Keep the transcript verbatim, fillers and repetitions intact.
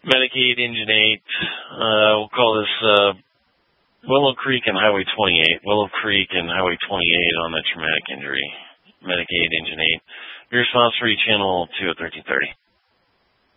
Medicaid Engine eight. Uh, we'll call this uh, Willow Creek and Highway twenty-eight. Willow Creek and Highway twenty-eight on the traumatic injury. Medicaid Engine eight. Your response for each channel two at thirteen thirty.